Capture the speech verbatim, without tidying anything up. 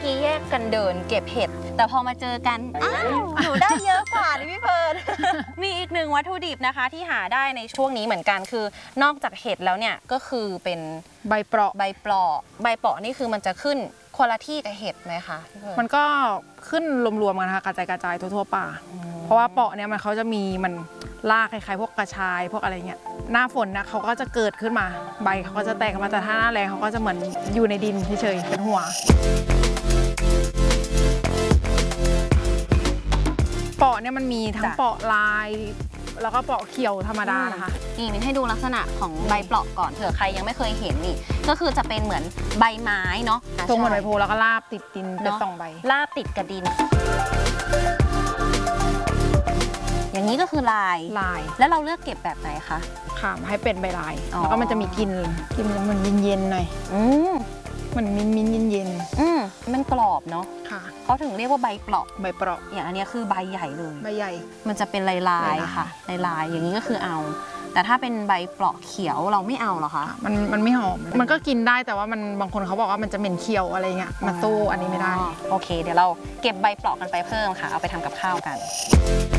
กี้แยกกันเดินเก็บเห็ดแต่พอมาเจอกันอ้าวหนูได้เยอะกว่าเลยพี่เฟิร์น มีอีกหนึ่งวัตถุดิบนะคะที่หาได้ในช่วงนี้เหมือนกันคือนอกจากเห็ดแล้วเนี่ยก็คือเป็นใบเปราะใบเปราะใบเปราะนี่คือมันจะขึ้นคนละที่กับเห็ดไหมคะมันก็ขึ้นรวมๆกันนะคะกระจายกระจายทั่วๆป่าเพราะว่าเปราะเนี่ยมันเขาจะมีมันรากคล้ายๆพวกกระชายพวกอะไรเงี้ยหน้าฝนนะเขาก็จะเกิดขึ้นมาใบเขาก็จะแตกมาแต่ถ้าหน้าแรงเขาก็จะเหมือนอยู่ในดินเฉยๆเป็นหัวเปราะเนี่ยมันมีทั้งเปราะลายแล้วก็เปราะเขียวธรรมดานะคะนี่มินให้ดูลักษณะของใบเปราะก่อนเผื่อใครยังไม่เคยเห็นนี่ก็คือจะเป็นเหมือนใบไม้เนาะทรงเหมือนใบโพแล้วก็ลาบติดดินเป็นสองใบลาบติดกับดินอย่างนี้ก็คือลายลายแล้วเราเลือกเก็บแบบไหนคะค่ะให้เป็นใบลายแล้วก็มันจะมีกลิ่นกลิ่นมันเย็นๆหน่อยอืมมันมิ้นมิ้นเย็นเย็นอืมมันกรอบเนาะค่ะเขาถึงเรียกว่าใบเปราะใบเปราะอย่างอันนี้คือใบใหญ่เลยใบใหญ่มันจะเป็นลายลายค่ะลายลายอย่างนี้ก็คือเอาแต่ถ้าเป็นใบเปราะเขียวเราไม่เอาหรอคะมันมันไม่หอมมันก็กินได้แต่ว่ามันบางคนเขาบอกว่ามันจะเหม็นเขียวอะไรเงี้ยมาสู้อันนี้ไม่ได้โอเคเดี๋ยวเราเก็บใบเปราะกันไปเพิ่มค่ะเอาไปทำกับข้าวกัน